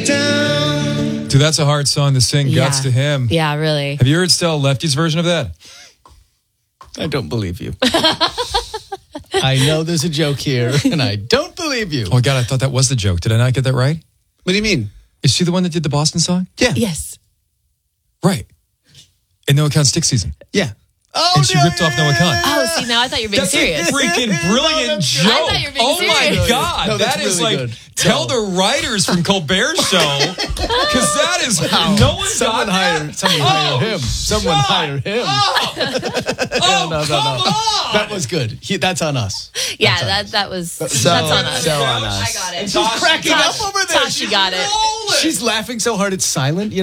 Dude, that's a hard song to sing. Guts to him. Yeah, really. Have you heard Stella Lefty's version of that? I don't believe you. I know there's a joke here, and I don't believe you. Oh, God, I thought that was the joke. Did I not get that right? What do you mean? Is she the one that did the Boston song? Yeah. Yes. Right. And Noah Khan's Stick Season. Yeah. Oh, And she ripped off Noah Khan. Oh, see, now I thought you were being That's serious. a freaking brilliant joke. I thought you were being Oh my serious. God. No, that that's is really like, good. tell the writers from Colbert Show, because that is, no one Someone got hire that. him. Someone hire him. Oh, No. That was good. That's on us. Yeah, that was that's on us. So on us. I got it. She's cracking up over there. Tashi got it. She's laughing so hard it's silent.